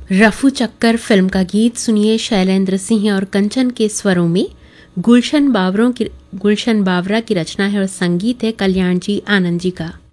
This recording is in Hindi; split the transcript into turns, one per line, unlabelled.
रफू चक्कर फिल्म का गीत सुनिए शैलेंद्र सिंह और कंचन के स्वरों में। गुलशन बावरा की रचना है और संगीत है कल्याण जी आनंद जी का।